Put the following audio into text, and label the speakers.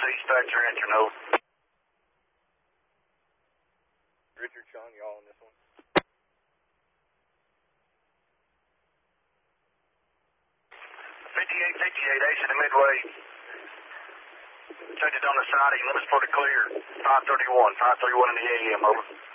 Speaker 1: dispatcher answer, no.
Speaker 2: Richard, Sean, y'all on this one?
Speaker 1: 5858, exit to Midway. Checked it on the siding, limits for the clear. 531 in the AM, over.